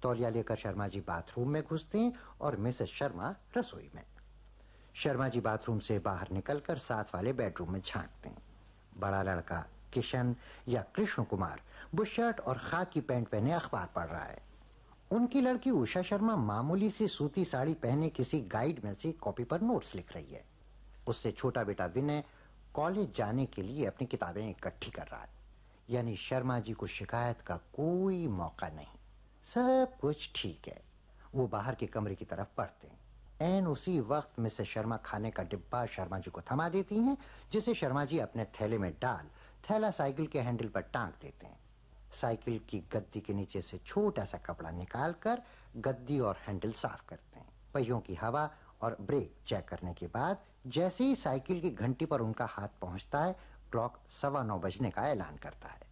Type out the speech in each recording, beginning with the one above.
तौलिया लेकर शर्मा जी बाथरूम में घुसते हैं और मिसेस शर्मा रसोई में। शर्मा जी बाथरूम से बाहर निकलकर साथ वाले बेडरूम में झांकते हैं। बड़ा लड़का किशन या कृष्ण कुमार बुशर्ट और खाकी पैंट पहने अखबार पढ़ रहा है। उनकी लड़की उषा शर्मा मामूली सी सूती साड़ी पहने किसी गाइड में से कॉपी पर नोट्स लिख रही है। उससे छोटा बेटा विनय कॉलेज जाने के लिए अपनी किताबें इकट्ठी कर रहा है। यानी शर्मा जी को शिकायत का कोई मौका नहीं, सब कुछ ठीक है। वो बाहर के कमरे की तरफ बढ़ते हैं। एन उसी वक्त मिसेस शर्मा खाने का डिब्बा शर्मा जी को थमा देती हैं, जिसे शर्मा जी अपने थैले में डाल थैला साइकिल के हैंडल पर टांग देते हैं। साइकिल की गद्दी के नीचे से छोटा सा कपड़ा निकालकर गद्दी और हैंडल साफ करते हैं। पहियों की हवा और ब्रेक चेक करने के बाद जैसे ही साइकिल की घंटी पर उनका हाथ पहुंचता है, क्लॉक 9:15 बजने का ऐलान करता है।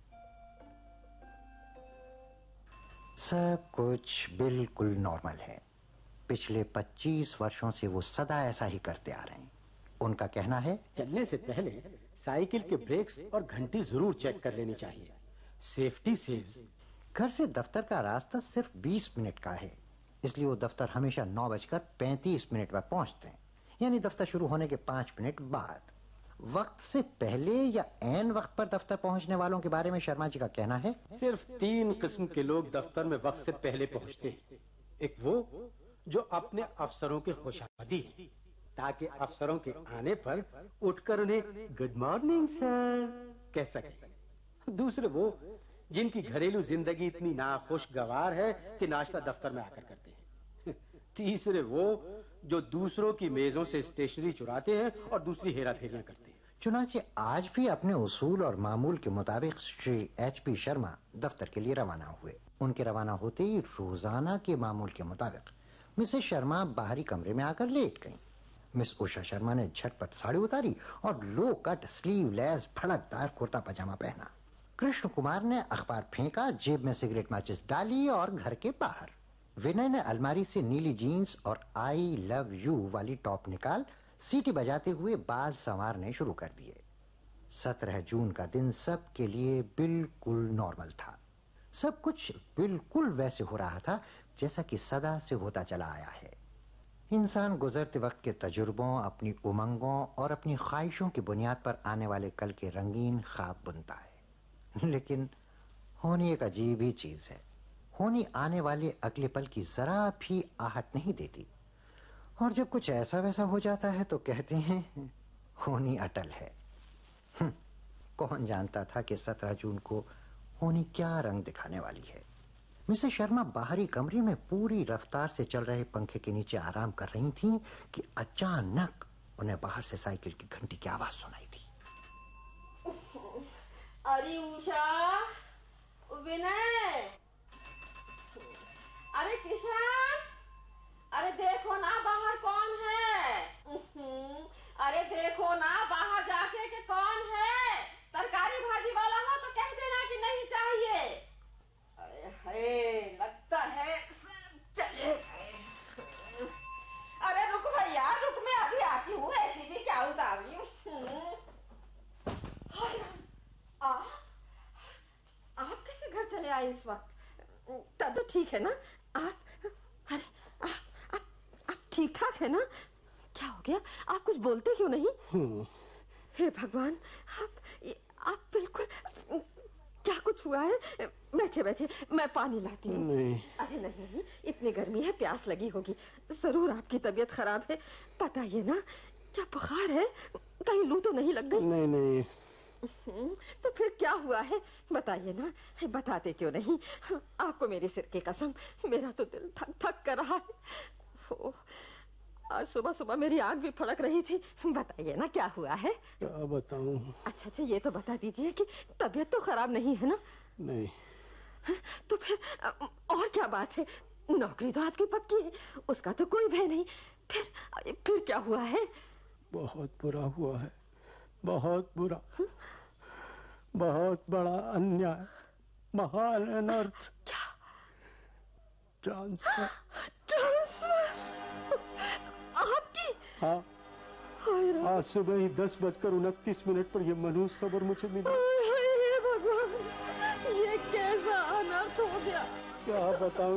सब कुछ बिल्कुल नॉर्मल है। पिछले 25 वर्षों से वो सदा ऐसा ही करते आ रहे हैं। उनका कहना है, चलने से पहले साइकिल के ब्रेक्स और घंटी जरूर चेक कर लेनी चाहिए। Safety saves. घर से दफ्तर का रास्ता सिर्फ 20 मिनट का है, इसलिए वो दफ्तर हमेशा 9:35 पर पहुंचते हैं, यानी दफ्तर शुरू होने के 5 मिनट बाद। वक्त से पहले या ऐन वक्त पर दफ्तर पहुंचने वालों के बारे में शर्मा जी का कहना है, सिर्फ 3 किस्म के लोग दफ्तर में वक्त से पहले पहुंचते हैं। एक वो जो अपने अफसरों की खुशामदी है, ताकि अफसरों के आने पर उठकर उन्हें गुड मॉर्निंग सर कह सके। दूसरे वो जिनकी घरेलू जिंदगी इतनी नाखुशगवार है कि नाश्ता दफ्तर में आकर करते हैं। तीसरे वो जो दूसरों की मेजों से स्टेशनरी चुराते हैं और दूसरी हेराफेरियां करते हैं। चुनाचे आज भी अपने उसूल और मामूल के मुताबिक श्री HP शर्मा दफ्तर के लिए रवाना हुए। उनके रवाना होते ही रोजाना के मामूल के मुताबिक मिसेस शर्मा बाहरी कमरे में आकर लेट गईं। मिस उषा शर्मा ने झटपट साड़ी उतारी और लो कट स्लीवलेस फड़कदार कुर्ता पजामा पहना। कृष्ण कुमार ने अखबार फेंका, जेब में सिगरेट माचिस डाली और घर के बाहर। विनय ने अलमारी से नीली जीन्स और आई लव यू वाली टॉप निकाल सीटी बजाते हुए बाल संवारने शुरू कर दिए। 17 जून का दिन सबके लिए बिल्कुल नॉर्मल था। सब कुछ बिल्कुल वैसे हो रहा था जैसा कि सदा से होता चला आया है। इंसान गुजरते वक्त के तजुर्बों, अपनी उमंगों और अपनी ख्वाहिशों की बुनियाद पर आने वाले कल के रंगीन ख्वाब बुनता है। लेकिन होनी एक अजीब ही चीज है। होनी आने वाले अगले पल की जरा भी आहट नहीं देती, और जब कुछ ऐसा वैसा हो जाता है तो कहते हैं होनी अटल है। कौन जानता था कि 17 जून को होनी क्या रंग दिखाने वाली है। मिसेस शर्मा बाहरी कमरे में पूरी रफ्तार से चल रहे पंखे के नीचे आराम कर रही थीं कि अचानक उन्हें बाहर से साइकिल की घंटी की आवाज सुनाई दी। अरे उषा, विनय, अरे किशन, अरे देखो ना बाहर कौन है। अरे देखो ना बाहर जाके कि कौन है। तरकारी भाजी वाला हो तो कह देना कि नहीं चाहिए। अरे लगता है चले। अरे रुक भैया रुक, मैं अभी आती हूँ। ऐसी भी क्या उतावली हूँ। आप कैसे घर चले आए इस वक्त? तब तो ठीक है ना आप? अरे आप ठीक ठाक है ना? क्या हो गया? आप कुछ बोलते क्यों नहीं? हे भगवान, आप बिल्कुल, क्या कुछ हुआ है? बैठे बैठे, मैं पानी लाती हूँ। अरे नहीं, इतनी गर्मी है, प्यास लगी होगी। जरूर आपकी तबीयत खराब है। बताइए ना, क्या बुखार है? कहीं लू तो नहीं लग गई? नहीं। तो फिर क्या हुआ है? बताइए ना। बताते क्यों नहीं? आपको मेरे सिर की कसम, मेरा तो दिल थक थक कर रहा है। आज सुबह सुबह मेरी आंख भी फड़क रही थी। बताइए ना क्या हुआ है? क्या बताऊं? अच्छा, ये तो बता दीजिए कि तबीयत तो खराब नहीं है ना? नहीं। तो फिर और क्या बात है? नौकरी तो आपकी पक्की है, उसका तो कोई भय नहीं। फिर क्या हुआ है? बहुत बुरा हुआ है, बहुत बुरा। बहुत बड़ा अन्याय, महान अनर्थ। क्या? ट्रांसफर। आपकी? हाँ, आज सुबह ही 10:29 पर यह मनहूस खबर मुझे मिली। भगवान, ये कैसा अनर्थ हो गया? क्या बताऊं